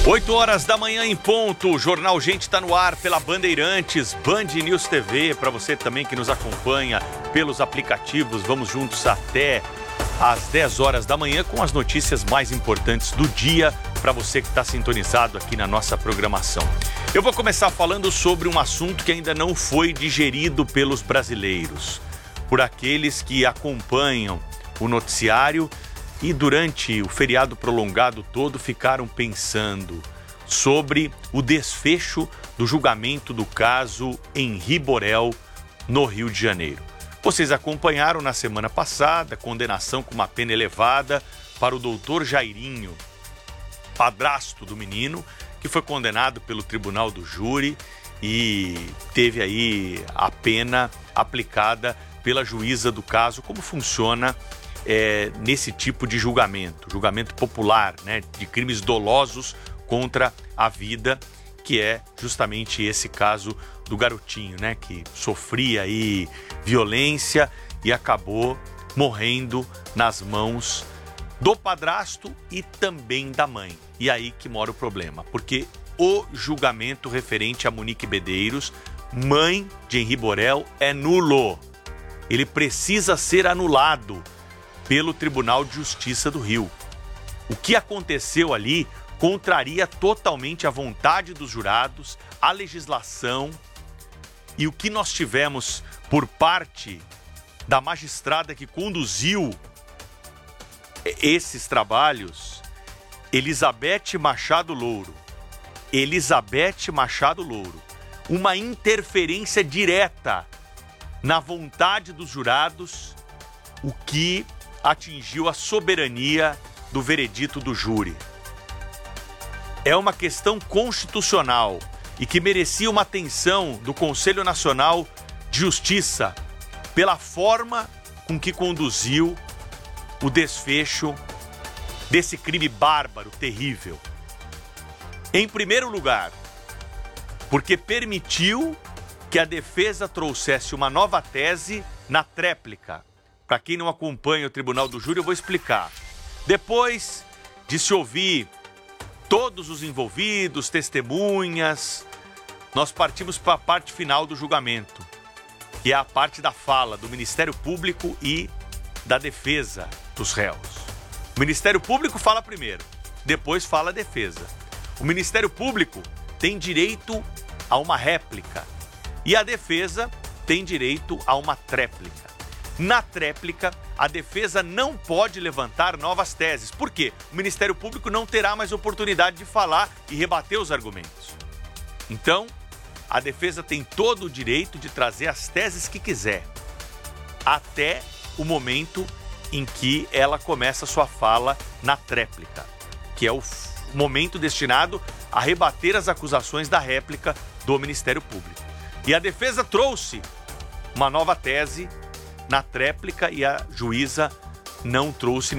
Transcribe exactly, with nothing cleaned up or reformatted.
oito horas da manhã em ponto, o Jornal Gente está no ar pela Bandeirantes, Band News T V, para você também que nos acompanha pelos aplicativos. Vamos juntos até às dez horas da manhã com as notícias mais importantes do dia para você que está sintonizado aqui na nossa programação. Eu vou começar falando sobre um assunto que ainda não foi digerido pelos brasileiros, por aqueles que acompanham o noticiário e durante o feriado prolongado todo ficaram pensando sobre o desfecho do julgamento do caso Henri Borel, no Rio de Janeiro. Vocês acompanharam na semana passada a condenação com uma pena elevada para o doutor Jairinho, padrasto do menino, que foi condenado pelo tribunal do júri e teve aí a pena aplicada pela juíza do caso. Como funciona É, nesse tipo de julgamento, julgamento popular, né, de crimes dolosos contra a vida, que é justamente esse caso do garotinho, né, que sofria aí violência e acabou morrendo nas mãos do padrasto e também da mãe. E aí que mora o problema, porque o julgamento referente a Monique Medeiros, mãe de Henri Borel, é nulo. Ele precisa ser anulado pelo Tribunal de Justiça do Rio. O que aconteceu ali contraria totalmente a vontade dos jurados, a legislação, e o que nós tivemos por parte da magistrada que conduziu esses trabalhos, Elizabeth Machado Louro. Elizabeth Machado Louro. Uma interferência direta na vontade dos jurados, o que atingiu a soberania do veredito do júri. É uma questão constitucional e que merecia uma atenção do Conselho Nacional de Justiça pela forma com que conduziu o desfecho desse crime bárbaro, terrível. Em primeiro lugar, porque permitiu que a defesa trouxesse uma nova tese na tréplica. Para quem não acompanha o Tribunal do Júri, eu vou explicar. Depois de se ouvir todos os envolvidos, testemunhas, nós partimos para a parte final do julgamento, que é a parte da fala do Ministério Público e da defesa dos réus. O Ministério Público fala primeiro, depois fala a defesa. O Ministério Público tem direito a uma réplica e a defesa tem direito a uma tréplica. Na tréplica, a defesa não pode levantar novas teses. Por quê? O Ministério Público não terá mais oportunidade de falar e rebater os argumentos. Então, a defesa tem todo o direito de trazer as teses que quiser, até o momento em que ela começa a sua fala na tréplica, que é o momento destinado a rebater as acusações da réplica do Ministério Público. E a defesa trouxe uma nova tese na tréplica e a juíza não trouxe